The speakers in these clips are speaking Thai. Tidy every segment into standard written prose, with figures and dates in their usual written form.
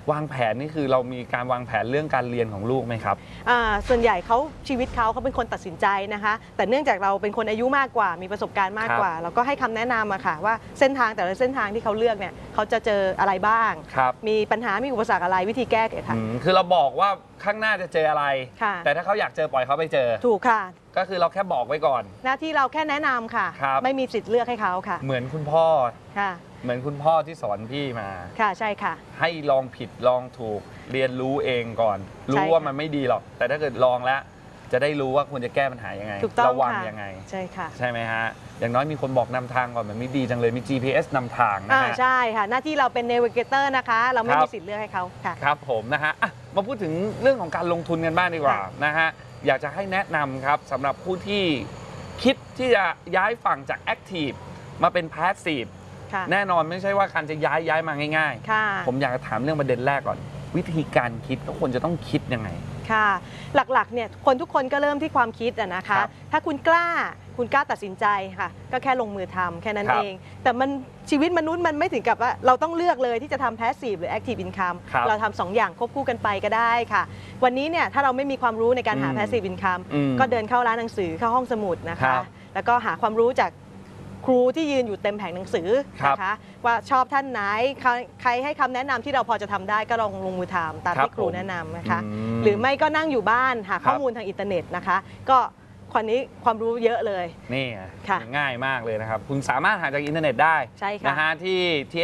วางแผนนี่คือเรามีการวางแผนเรื่องการเรียนของลูกไหมครับส่วนใหญ่ชีวิตเขาเป็นคนตัดสินใจนะคะแต่เนื่องจากเราเป็นคนอายุมากกว่ามีประสบการณ์มากกว่าเราก็ให้คำแนะนำค่ะว่าเส้นทางแต่ละเส้นทางที่เขาเลือกเนี่ยเขาจะเจออะไรบ้างมีปัญหามีอุปสรรคอะไรวิธีแก้ค่ะคือเราบอกว่าข้างหน้าจะเจออะไรแต่ถ้าเขาอยากเจอปล่อยเขาไปเจอถูกค่ะก็คือเราแค่บอกไว้ก่อนหน้าที่เราแค่แนะนำค่ะไม่มีสิทธิ์เลือกให้เขาค่ะเหมือนคุณพ่อค่ะเหมือนคุณพ่อที่สอนพี่มาค่ะใช่ค่ะให้ลองผิดลองถูกเรียนรู้เองก่อนรู้ว่ามันไม่ดีหรอกแต่ถ้าเกิดลองแล้วจะได้รู้ว่าควรจะแก้ปัญหายังไงระวังยังไงใช่ค่ะใช่ไหมฮะอย่างน้อยมีคนบอกนำทางก่อนมันไม่ดีจังเลยมี GPS นำทางนะฮะใช่ค่ะหน้าที่เราเป็น Navigator นะคะเราไม่มีสิทธิ์เลือกให้เขาค่ะครับผมนะฮะมาพูดถึงเรื่องของการลงทุนกันบ้างดีกว่านะฮะอยากจะให้แนะนำครับสำหรับผู้ที่คิดที่จะย้ายฝั่งจาก Active มาเป็น Passive แน่นอนไม่ใช่ว่าการจะย้ายมาง่ายๆผมอยากจะถามเรื่องประเด็นแรกก่อนวิธีการคิดก็ควรจะต้องคิดยังไงค่ะหลักๆเนี่ยคนทุกคนก็เริ่มที่ความคิดนะคะถ้าคุณกล้าตัดสินใจค่ะก็แค่ลงมือทำแค่นั้นเองแต่ชีวิตมนุษย์มันไม่ถึงกับว่าเราต้องเลือกเลยที่จะทำ Passive หรือ Active Income เราทำ2 อย่างควบคู่กันไปก็ได้ค่ะวันนี้เนี่ยถ้าเราไม่มีความรู้ในการหา Passive Income ก็เดินเข้าร้านหนังสือเข้าห้องสมุดนะคะแล้วก็หาความรู้จากครูที่ยืนอยู่เต็มแผงหนังสือนะคะว่าชอบท่านไหนใครให้คำแนะนำที่เราพอจะทำได้ก็ลองลงมือทำตามที่ครูแนะนำนะคะหรือไม่ก็นั่งอยู่บ้านหาข้อมูลทางอินเทอร์เน็ตนะคะก็คนนี้ความรู้เยอะเลยนี่ง่ายมากเลยนะครับคุณสามารถหาจากอินเทอร์เน็ตได้นะฮะที่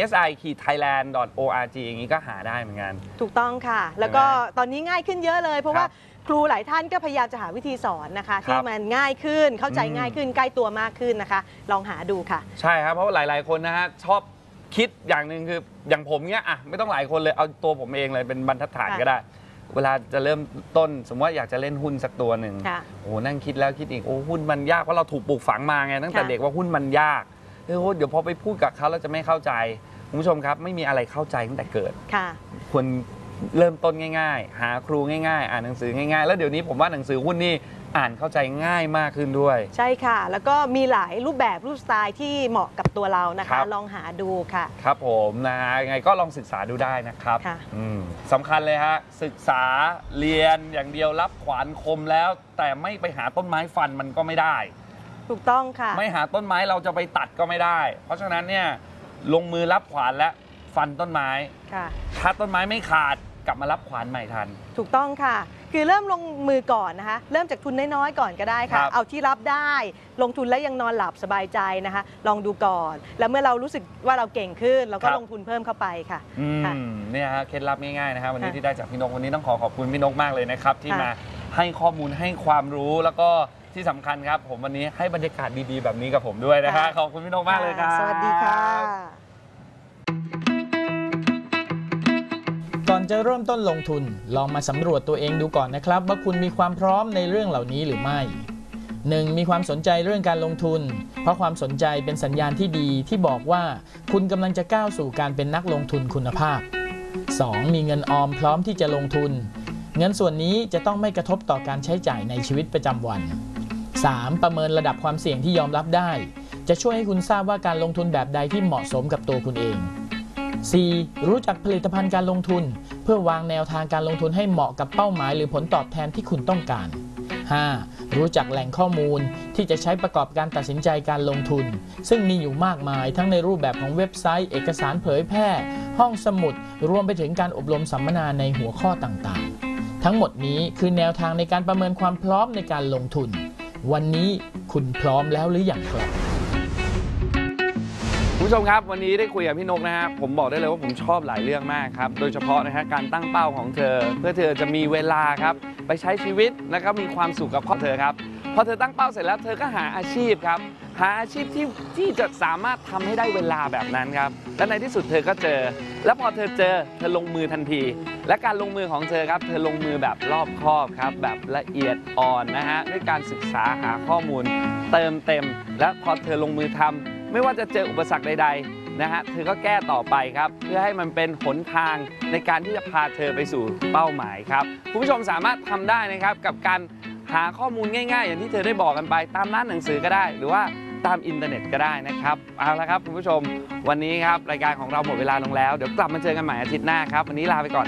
tsi-thailand.org อย่างนี้ก็หาได้เหมือนกันถูกต้องค่ะแล้วก็ตอนนี้ง่ายขึ้นเยอะเลยเพราะว่าครูหลายท่านก็พยายามจะหาวิธีสอนนะคะที่มันง่ายขึ้นเข้าใจง่ายขึ้นใกล้ตัวมากขึ้นนะคะลองหาดูค่ะใช่ครับเพราะหลายๆคนนะฮะชอบคิดอย่างหนึ่งคืออย่างผมเนี้ยไม่ต้องหลายคนเลยเอาตัวผมเองเลยเป็นบรรทัดฐานก็ได้เวลาจะเริ่มต้นสมมติว่าอยากจะเล่นหุ้นสักตัวหนึ่งโอ้นั่งคิดแล้วคิดอีกโอ้หุ้นมันยากเพราะเราถูกปลูกฝังมาไงตั้งแต่เด็กว่าหุ้นมันยากเดี๋ยวพอไปพูดกับเขาแล้วจะไม่เข้าใจคุณผู้ชมครับไม่มีอะไรเข้าใจตั้งแต่เกิดควรเริ่มต้นง่ายๆหาครูง่ายๆอ่านหนังสือง่ายๆแล้วเดี๋ยวนี้ผมว่าหนังสือหุ้นนี่อ่านเข้าใจง่ายมากขึ้นด้วยใช่ค่ะแล้วก็มีหลายรูปแบบรูปสไตล์ที่เหมาะกับตัวเรานะคะลองหาดูค่ะครับผมนะยังไงก็ลองศึกษาดูได้นะครับสำคัญเลยฮะศึกษาเรียนอย่างเดียวรับขวานคมแล้วแต่ไม่ไปหาต้นไม้ฟันมันก็ไม่ได้ถูกต้องค่ะไม่หาต้นไม้เราจะไปตัดก็ไม่ได้เพราะฉะนั้นเนี่ยลงมือรับขวานและฟันต้นไม้ถ้าต้นไม้ไม่ขาดกลับมารับขวานใหม่ทันถูกต้องค่ะคือเริ่มลงมือก่อนนะคะเริ่มจากทุนน้อยๆก่อนก็ได้ค่ะเอาที่รับได้ลงทุนแล้วยังนอนหลับสบายใจนะคะลองดูก่อนแล้วเมื่อเรารู้สึกว่าเราเก่งขึ้นเราก็ลงทุนเพิ่มเข้าไปค่ะเนี่ยฮะเคล็ดลับง่ายๆนะครับวันนี้ที่ได้จากพี่นกวันนี้ต้องขอบคุณพี่นกมากเลยนะครับที่มาให้ข้อมูลให้ความรู้แล้วก็ที่สำคัญครับผมวันนี้ให้บรรยากาศดีๆแบบนี้กับผมด้วยนะฮะขอบคุณพี่นกมากเลยครับสวัสดีค่ะก่อนจะเริ่มต้นลงทุนลองมาสำรวจตัวเองดูก่อนนะครับว่าคุณมีความพร้อมในเรื่องเหล่านี้หรือไม่ 1. มีความสนใจเรื่องการลงทุนเพราะความสนใจเป็นสัญญาณที่ดีที่บอกว่าคุณกำลังจะก้าวสู่การเป็นนักลงทุนคุณภาพ 2. มีเงินออมพร้อมที่จะลงทุนเงินส่วนนี้จะต้องไม่กระทบต่อการใช้จ่ายในชีวิตประจำวัน 3. ประเมินระดับความเสี่ยงที่ยอมรับได้จะช่วยให้คุณทราบว่าการลงทุนแบบใดที่เหมาะสมกับตัวคุณเอง 4. รู้จักผลิตภัณฑ์การลงทุนเพื่อวางแนวทางการลงทุนให้เหมาะกับเป้าหมายหรือผลตอบแทนที่คุณต้องการ 5. รู้จักแหล่งข้อมูลที่จะใช้ประกอบการตัดสินใจการลงทุนซึ่งมีอยู่มากมายทั้งในรูปแบบของเว็บไซต์เอกสารเผยแพร่ห้องสมุดรวมไปถึงการอบรมสัมมนาในหัวข้อต่างๆทั้งหมดนี้คือแนวทางในการประเมินความพร้อมในการลงทุนวันนี้คุณพร้อมแล้วหรือยังครับคุณผู้ชมครับวันนี้ได้คุยกับพี่นกนะฮะผมบอกได้เลยว่าผมชอบหลายเรื่องมากครับโดยเฉพาะนะฮะการตั้งเป้าของเธอเพื่อเธอจะมีเวลาครับไปใช้ชีวิตนะครับมีความสุขกับครอบครัวเธอครับพอเธอตั้งเป้าเสร็จแล้วเธอก็หาอาชีพครับหาอาชีพที่จะสามารถทำให้ได้เวลาแบบนั้นครับและในที่สุดเธอก็เจอแล้วพอเธอเจอเธอลงมือทันทีและการลงมือของเธอครับเธอลงมือแบบรอบคอบครับแบบละเอียดอ่อนนะฮะด้วยการศึกษาหาข้อมูลเติมเต็มและพอเธอลงมือทำไม่ว่าจะเจออุปสรรคใดๆนะฮะเธอก็แก้ต่อไปครับเพื่อให้มันเป็นหนทางในการที่จะพาเธอไปสู่เป้าหมายครับคุณผู้ชมสามารถทำได้นะครับกับการหาข้อมูลง่ายๆอย่างที่เธอได้บอกกันไปตามร้านหนังสือก็ได้หรือว่าตามอินเทอร์เน็ตก็ได้นะครับเอาละครับคุณผู้ชมวันนี้ครับรายการของเราหมดเวลาลงแล้วเดี๋ยวกลับมาเจอกันใหม่อาทิตย์หน้าครับวันนี้ลาไปก่อน